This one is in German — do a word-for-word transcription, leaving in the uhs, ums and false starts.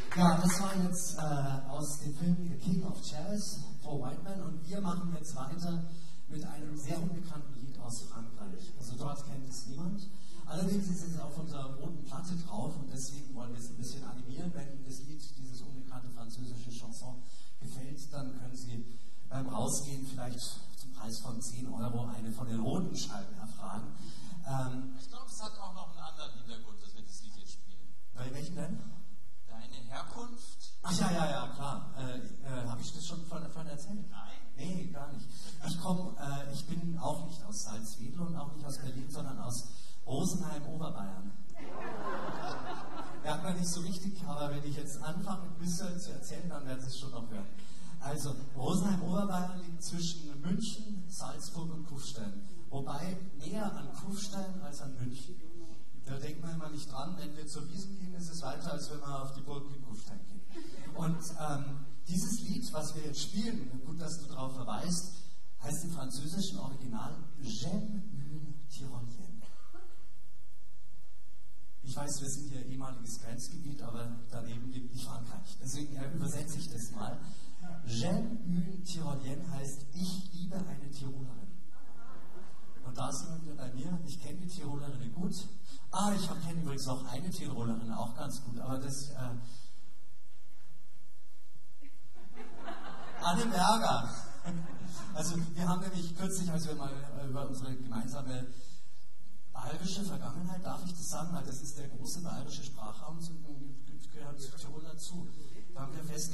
Ja, das war jetzt äh, aus dem Film The King of Jazz, Paul Whiteman, und wir machen jetzt weiter mit einem sehr unbekannten Lied aus Frankreich. Also dort kennt es niemand. Allerdings ist es auf unserer roten Platte drauf und deswegen wollen wir es ein bisschen animieren. Wenn das Lied, dieses unbekannte französische Chanson, gefällt, dann können Sie beim Rausgehen vielleicht zum Preis von zehn Euro eine von den roten Scheiben erfragen. Ähm, ich glaube, es hat auch noch einen anderen Hintergrund, dass wir das Lied jetzt spielen. Bei welchen denn? Deine Herkunft? Ach ja, ja, ja, klar. Äh, äh, Habe ich das schon von, von erzählt? Nein. Nee, gar nicht. Ich komme, äh, ich bin auch nicht aus Salzwedel und auch nicht aus Berlin, sondern aus Rosenheim, Oberbayern. Merkt man nicht so richtig, aber wenn ich jetzt anfange, ein bisschen zu erzählen, dann werden Sie es schon noch hören. Also, Rosenheim, Oberbayern liegt zwischen München, Salzburg und Kufstein. Wobei näher an Kufstein als an München. Da denkt man immer nicht dran, wenn wir zur Wiesn gehen, ist es weiter, als wenn wir auf die Burg in Kufstein gehen. Und ähm, dieses Lied, was wir jetzt spielen, gut, dass du darauf verweist, heißt im französischen Original J'aime une Tyrolienne. Ich weiß, wir sind hier ehemaliges Grenzgebiet, aber daneben liegt nicht Frankreich. Deswegen äh, übersetze ich das mal. J'aime une Tyrolienne heißt, ich liebe eine Tirolerin. Und da sind wir bei mir, ich kenne die Tirolerinnen gut. Ah, ich kenne übrigens auch eine Tirolerin auch ganz gut, aber das... Äh, Anne Berger. Also wir haben nämlich kürzlich, als wir mal über unsere gemeinsame bayerische Vergangenheit, darf ich das sagen, weil das ist der große bayerische Sprachraum, gehört Tirol dazu. Da haben wir festgestellt,